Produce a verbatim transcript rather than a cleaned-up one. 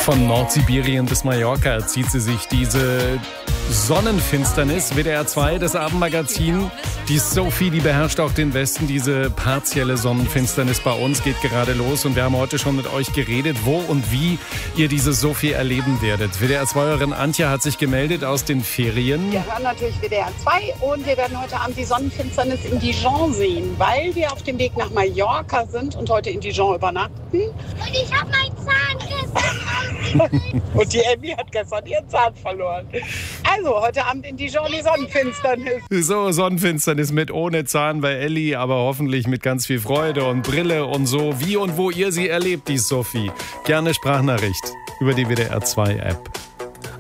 Von Nordsibirien bis Mallorca zieht sie sich diese Sonnenfinsternis. W D R zwei, das Abendmagazin. Die Sophie, die beherrscht auch den Westen. Diese partielle Sonnenfinsternis bei uns geht gerade los. Und wir haben heute schon mit euch geredet, wo und wie ihr diese Sophie erleben werdet. W D R zwei-Hörerin Antje hat sich gemeldet aus den Ferien. Wir hören natürlich W D R zwei und wir werden heute Abend die Sonnenfinsternis in Dijon sehen, weil wir auf dem Weg nach Mallorca sind und heute in Dijon übernachten. Und ich habe meinen Zahn gestern Und die Emmy hat gestern ihren Zahn verloren. Also, heute Abend in Dijon die Sonnenfinsternis. So, Sonnenfinsternis mit ohne Zahn bei Elli, aber hoffentlich mit ganz viel Freude und Brille und so. Wie und wo ihr sie erlebt, die Sophie. Gerne Sprachnachricht über die W D R zwei App.